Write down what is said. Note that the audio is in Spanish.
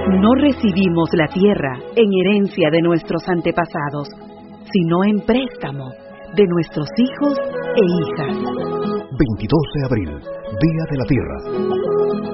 No recibimos la tierra en herencia de nuestros antepasados, sino en préstamo de nuestros hijos e hijas. 22 de abril, Día de la Tierra.